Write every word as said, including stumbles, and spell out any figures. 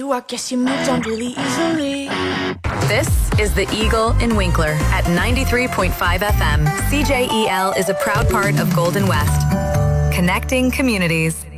you, I guess you moved on really easily. This is The Eagle in Winkler at ninety-three point five F M. C J E L is a proud part of Golden West, connecting communities.